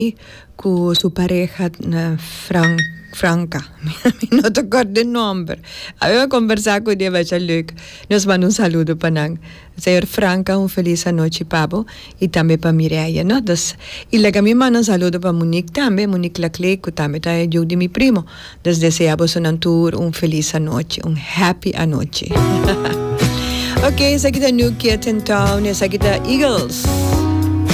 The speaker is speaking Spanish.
con su pareja Franca. No te acuerdo el nombre. Había conversado con ella, vaya leuk. Nos manda un saludo para Nang. Señor Franca, un feliz noche, Pabo. Y también para Mireia, ¿no? Y la que me manda un saludo para Monique también. Monique Laclay, que también está yo de mi primo. Les deseamos un tour, un feliz noche, un happy anoche. Ok, esa aquí está Nukia Tentown, esa aquí está Eagles.